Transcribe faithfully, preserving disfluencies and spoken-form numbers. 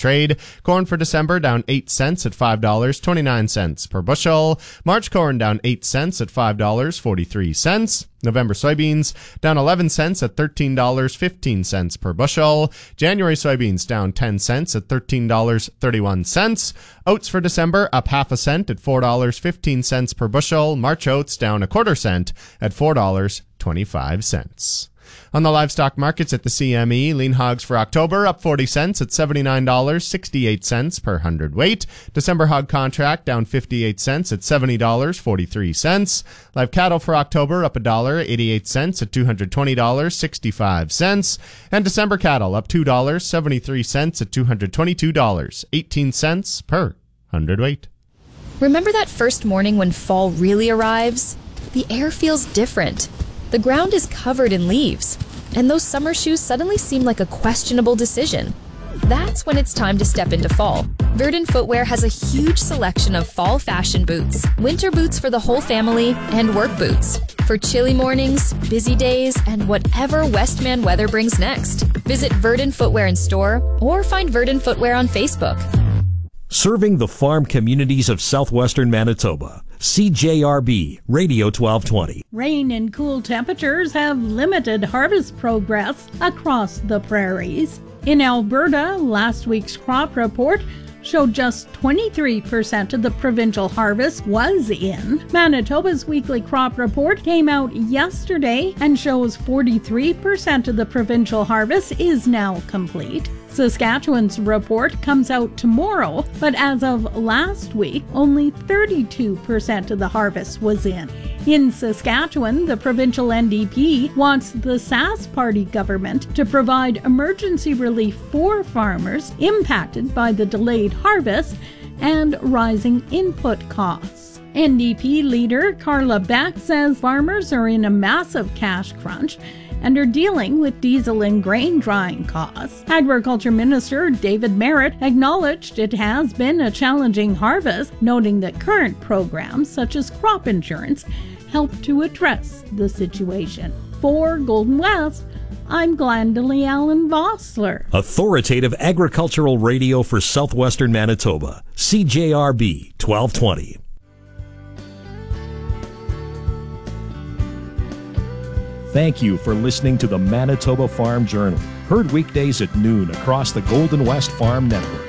trade. Corn for December down eight cents at five dollars and twenty-nine cents per bushel. March corn down eight cents at five dollars and forty-three cents. November soybeans down eleven cents at thirteen dollars and fifteen cents per bushel. January soybeans down ten cents at thirteen dollars and thirty-one cents. Oats for December up half a cent at four dollars and fifteen cents per bushel. March oats down a quarter cent at four dollars and twenty-five cents. On the livestock markets at the C M E, lean hogs for October up forty cents at seventy-nine dollars and sixty-eight cents per hundredweight. December hog contract down fifty-eight cents at seventy dollars and forty-three cents. Live cattle for October up one dollar and eighty-eight cents at two hundred twenty dollars and sixty-five cents. And December cattle up two dollars and seventy-three cents at two hundred twenty-two dollars and eighteen cents per hundredweight. Remember that first morning when fall really arrives? The air feels different. The ground is covered in leaves, and those summer shoes suddenly seem like a questionable decision. That's when it's time to step into fall. Verdant Footwear has a huge selection of fall fashion boots, winter boots for the whole family, and work boots for chilly mornings, busy days, and whatever Westman weather brings next. Visit Verdant Footwear in store or find Verdant Footwear on Facebook. Serving the farm communities of southwestern Manitoba. C J R B, Radio twelve twenty. Rain and cool temperatures have limited harvest progress across the prairies. In Alberta, last week's crop report showed just twenty-three percent of the provincial harvest was in. Manitoba's weekly crop report came out yesterday and shows forty-three percent of the provincial harvest is now complete. Saskatchewan's report comes out tomorrow, but as of last week, only thirty-two percent of the harvest was in. In Saskatchewan, the provincial N D P wants the Sask Party government to provide emergency relief for farmers impacted by the delayed harvest and rising input costs. N D P leader Carla Beck says farmers are in a massive cash crunch and are dealing with diesel and grain drying costs. Agriculture Minister David Merritt acknowledged it has been a challenging harvest, noting that current programs such as crop insurance help to address the situation. For Golden West, I'm Glendalee Allen Vossler. Authoritative agricultural radio for southwestern Manitoba. C J R B twelve twenty. Thank you for listening to the Manitoba Farm Journal, heard weekdays at noon across the Golden West Farm Network.